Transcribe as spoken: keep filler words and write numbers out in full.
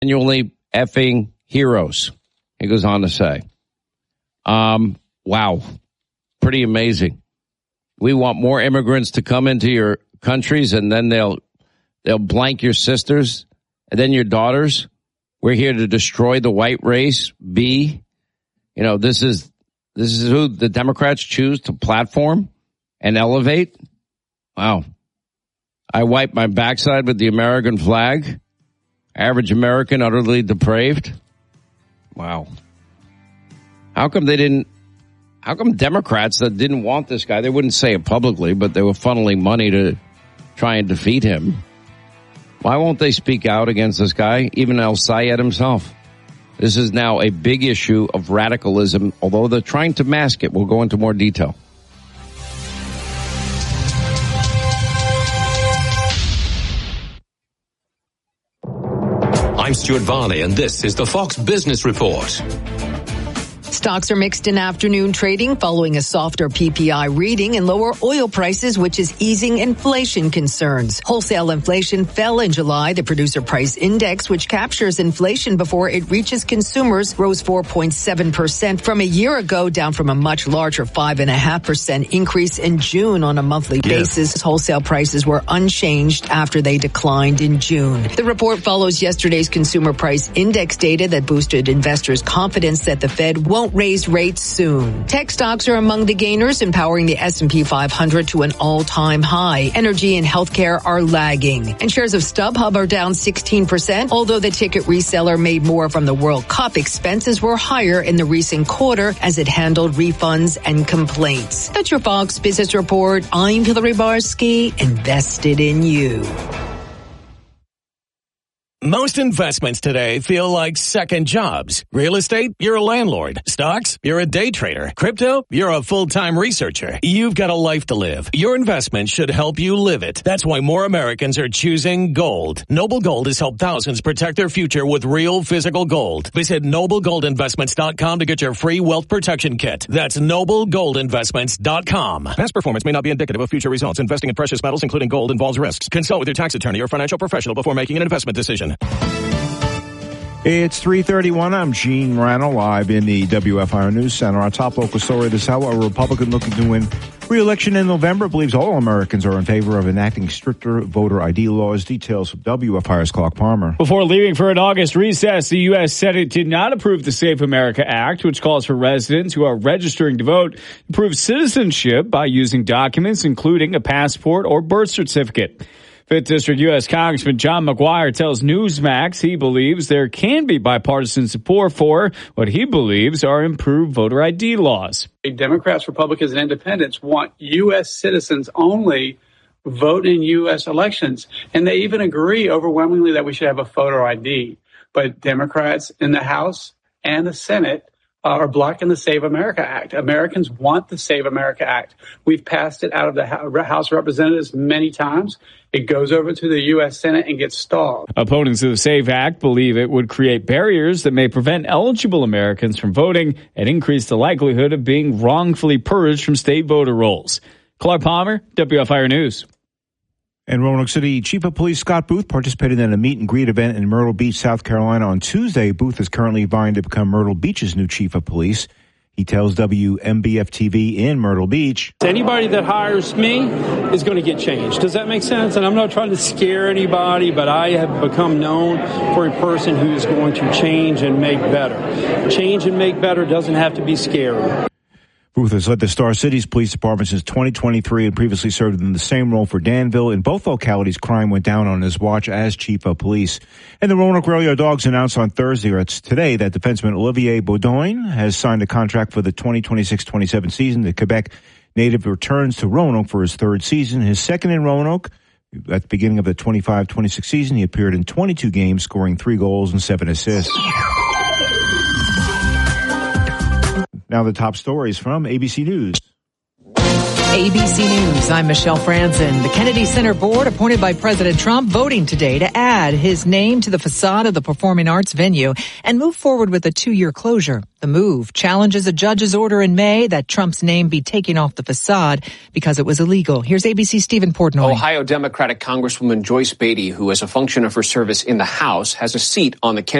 genuinely effing heroes, he goes on to say. Um, wow. Pretty amazing. We want more immigrants to come into your countries, and then they'll they'll blank your sisters and then your daughters. We're here to destroy the white race. B, you know, this is this is who the Democrats choose to platform and elevate. Wow. I wipe my backside with the American flag. Average American, utterly depraved. Wow. How come they didn't, how come Democrats that didn't want this guy, they wouldn't say it publicly, but they were funneling money to try and defeat him. Why won't they speak out against this guy? Even El-Sayed himself. This is now a big issue of radicalism, although they're trying to mask it. We'll go into more detail. I'm Stuart Varley, and this is the Fox Business Report. Stocks are mixed in afternoon trading following a softer P P I reading and lower oil prices, which is easing inflation concerns. Wholesale inflation fell in July. The producer price index, which captures inflation before it reaches consumers, rose four point seven percent from a year ago, down from a much larger five point five percent increase in June on a monthly yeah. basis. Wholesale prices were unchanged after they declined in June. The report follows yesterday's consumer price index data that boosted investors' confidence that the Fed won't raise rates soon. Tech stocks are among the gainers, empowering the S and P five hundred to an all-time high. Energy and healthcare are lagging. And shares of StubHub are down sixteen percent, although the ticket reseller made more from the World Cup. Expenses were higher in the recent quarter as it handled refunds and complaints. That's your Fox Business Report. I'm Hillary Barsky, invested in you. Most investments today feel like second jobs. Real estate, you're a landlord. Stocks, you're a day trader. Crypto, you're a full-time researcher. You've got a life to live. Your investment should help you live it. That's why more Americans are choosing gold. Noble Gold has helped thousands protect their future with real physical gold. Visit noble gold investments dot com to get your free wealth protection kit. That's noble gold investments dot com. Past performance may not be indicative of future results. Investing in precious metals, including gold, involves risks. Consult with your tax attorney or financial professional before making an investment decision. It's three thirty-one. I'm Gene Rannell, live in the W F I R News Center. Our top local story this hour: a Republican looking to win re-election in November believes all Americans are in favor of enacting stricter voter I D laws. Details from W F I R's Clark Palmer. Before leaving for an August recess, the U S Senate did not approve the Safe America Act, which calls for residents who are registering to vote to prove citizenship by using documents including a passport or birth certificate. Fifth District U S Congressman John McGuire tells Newsmax he believes there can be bipartisan support for what he believes are improved voter I D laws. Democrats, Republicans, and independents want U S citizens only vote in U S elections. And they even agree overwhelmingly that we should have a photo I D. But Democrats in the House and the Senate Uh, are blocking the Save America Act. Americans want the Save America Act. We've passed it out of the House of Representatives many times. It goes over to the U S Senate and gets stalled. Opponents of the SAVE Act believe it would create barriers that may prevent eligible Americans from voting and increase the likelihood of being wrongfully purged from state voter rolls. Clark Palmer, W F I R News. In Roanoke City, Chief of Police Scott Booth participated in a meet and greet event in Myrtle Beach, South Carolina on Tuesday. Booth is currently vying to become Myrtle Beach's new Chief of Police. He tells W M B F T V in Myrtle Beach, anybody that hires me is going to get changed. Does that make sense? And I'm not trying to scare anybody, but I have become known for a person who is going to change and make better. Change and make better doesn't have to be scary. Booth has led the Star Cities Police Department since twenty twenty-three and previously served in the same role for Danville. In both localities, crime went down on his watch as Chief of Police. And the Roanoke Rail Dogs announced on Thursday, or it's today, that defenseman Olivier Beaudoin has signed a contract for the twenty twenty-six twenty-seven season. The Quebec native returns to Roanoke for his third season, his second in Roanoke. At the beginning of the twenty-five twenty-six season, he appeared in twenty-two games, scoring three goals and seven assists. Now the top stories from A B C News. A B C News, I'm Michelle Franzen. The Kennedy Center Board, appointed by President Trump, voting today to add his name to the facade of the performing arts venue and move forward with a two-year closure. The move challenges a judge's order in May that Trump's name be taken off the facade because it was illegal. Here's A B C's Stephen Portnoy. Ohio Democratic Congresswoman Joyce Beatty, who as a function of her service in the House, has a seat on the Kennedy